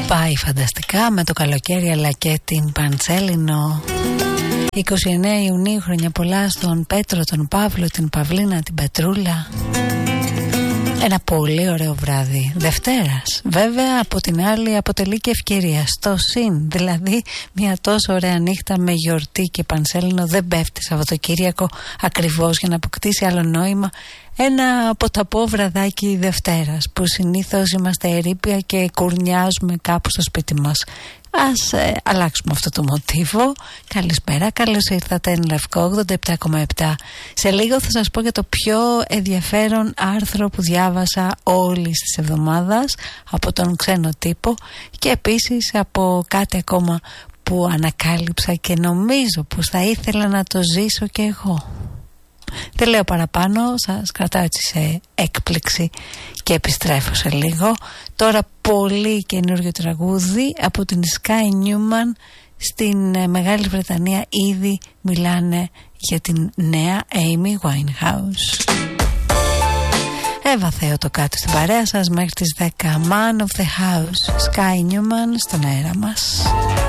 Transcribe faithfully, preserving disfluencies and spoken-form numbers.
Πάει φανταστικά με το καλοκαίρι αλλά και την Παντσέλινο. είκοσι εννέα Ιουνίου, χρόνια πολλά στον Πέτρο, τον Παύλο, την Παυλίνα, την Πετρούλα. Ένα πολύ ωραίο βράδυ Δευτέρας. Βέβαια από την άλλη αποτελεί και ευκαιρία στο συν. Δηλαδή μια τόσο ωραία νύχτα με γιορτή και Πανσέλινο δεν πέφτει Σαββατοκύριακο ακριβώς για να αποκτήσει άλλο νόημα ένα ποταπό βραδάκι Δευτέρας που συνήθως είμαστε ερείπια και κουρνιάζουμε κάπου στο σπίτι μας. Ας ε, αλλάξουμε αυτό το μοτίβο. Καλησπέρα, καλώς ήρθατε εν Λευκό ογδόντα επτά κόμμα επτά. Σε λίγο θα σας πω για το πιο ενδιαφέρον άρθρο που διάβασα όλης της εβδομάδας από τον ξένο τύπο και επίσης από κάτι ακόμα που ανακάλυψα και νομίζω πως θα ήθελα να το ζήσω και εγώ. Δεν λέω παραπάνω, σας κρατάω έτσι σε έκπληξη και επιστρέφω σε λίγο. Τώρα πολύ καινούριο τραγούδι από την Sky Newman. Στην Μεγάλη Βρετανία ήδη μιλάνε για την νέα Amy Winehouse. Εύα Θεό το κάτω στην παρέα σας μέχρι τις δέκα. Man of the House, Sky Newman στον αέρα μας.